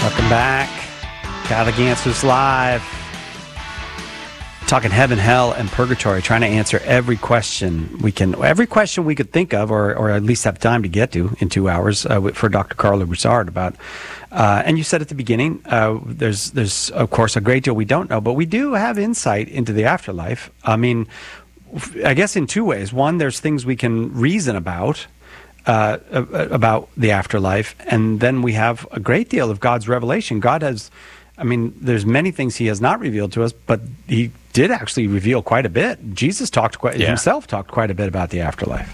Welcome back. Catholic Answers Live. Talking heaven, hell, and purgatory, trying to answer every question we could think of, or at least have time to get to in 2 hours for Dr. Carlo Broussard about. And you said at the beginning, there's of course a great deal we don't know, but we do have insight into the afterlife. I mean, I guess in two ways. One, there's things we can reason about the afterlife, and then we have a great deal of God's revelation. God has, there's many things he has not revealed to us, but he did actually reveal quite a bit. Jesus himself talked quite a bit about the afterlife.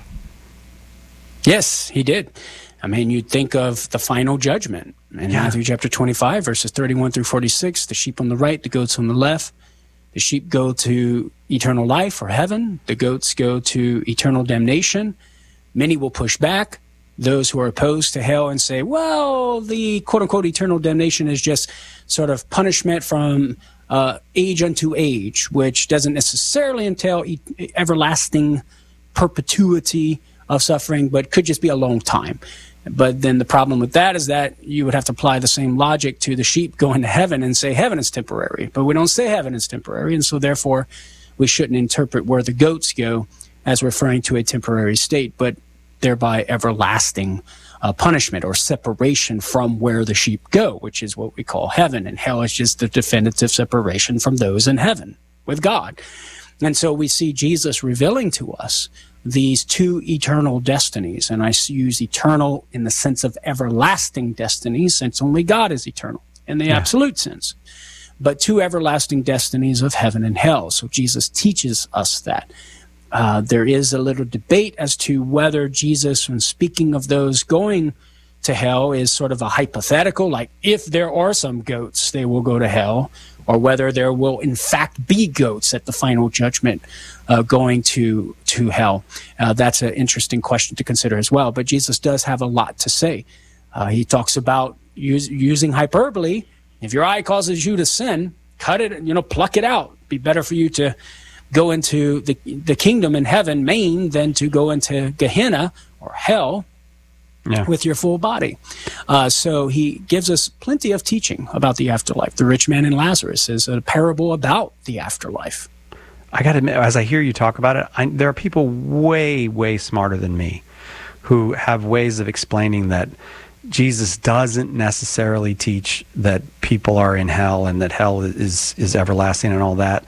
Yes, he did. You'd think of the final judgment in Matthew chapter 25, verses 31 through 46, the sheep on the right, the goats on the left. The sheep go to eternal life or heaven. The goats go to eternal damnation. Many will push back, those who are opposed to hell, and say, well, the quote-unquote eternal damnation is just sort of punishment from age unto age, which doesn't necessarily entail everlasting perpetuity of suffering, but could just be a long time. But then the problem with that is that you would have to apply the same logic to the sheep going to heaven and say heaven is temporary. But we don't say heaven is temporary, and so therefore we shouldn't interpret where the goats go as referring to a temporary state, but thereby everlasting punishment or separation from where the sheep go, which is what we call heaven. And hell is just the definitive separation from those in heaven with God. And so we see Jesus revealing to us these two eternal destinies. And I use eternal in the sense of everlasting destinies, since only God is eternal in the absolute sense. But two everlasting destinies of heaven and hell. So Jesus teaches us that. There is a little debate as to whether Jesus, when speaking of those going to hell, is sort of a hypothetical, like if there are some goats, they will go to hell, or whether there will in fact be goats at the final judgment going to hell. That's an interesting question to consider as well. But Jesus does have a lot to say. He talks about using hyperbole. If your eye causes you to sin, cut it, pluck it out. Be better for you to go into the kingdom in heaven, Maine, than to go into Gehenna or hell with your full body. So he gives us plenty of teaching about the afterlife. The rich man and Lazarus is a parable about the afterlife. I got to admit, as I hear you talk about it, there are people way, way smarter than me who have ways of explaining that Jesus doesn't necessarily teach that people are in hell and that hell is everlasting and all that.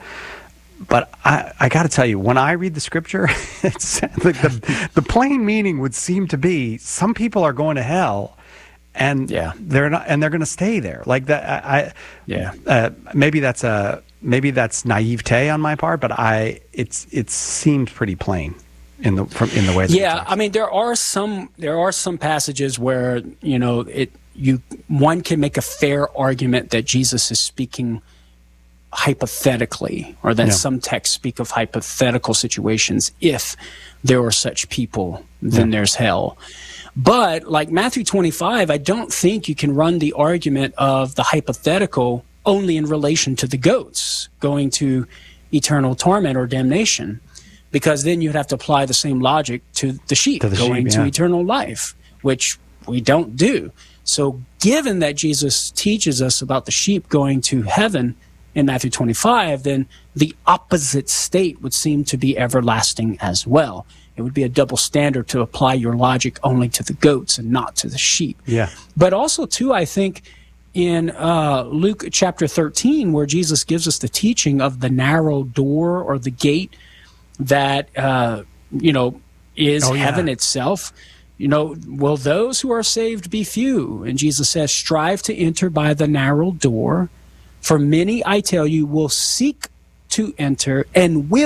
But I got to tell you, when I read the scripture, it's the plain meaning would seem to be some people are going to hell, and they're not, and they're going to stay there. Like that, maybe that's naivete on my part, but it seems pretty plain in the way. That there are some passages where one can make a fair argument that Jesus is speaking hypothetically, or that some texts speak of hypothetical situations. If there are such people, then there's hell. But like Matthew 25, I don't think you can run the argument of the hypothetical only in relation to the goats going to eternal torment or damnation, because then you'd have to apply the same logic to the sheep going to eternal life, which we don't do. So given that Jesus teaches us about the sheep going to heaven in Matthew 25, then the opposite state would seem to be everlasting as well. It would be a double standard to apply your logic only to the goats and not to the sheep. Yeah. But also, too, I think in Luke chapter 13, where Jesus gives us the teaching of the narrow door or the gate that, is heaven itself. Will those who are saved be few? And Jesus says, strive to enter by the narrow door. For many, I tell you, will seek to enter and will